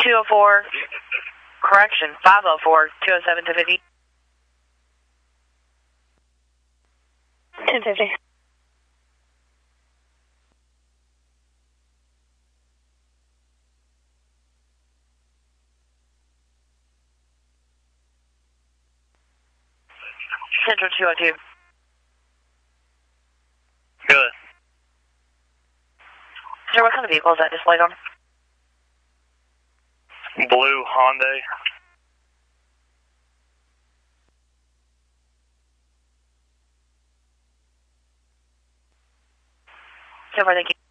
204, correction, 504, 207 to 50. 1050. Central 202. Good. Sir, what kind of vehicle is that displayed on? Blue Hyundai. So far, thank you.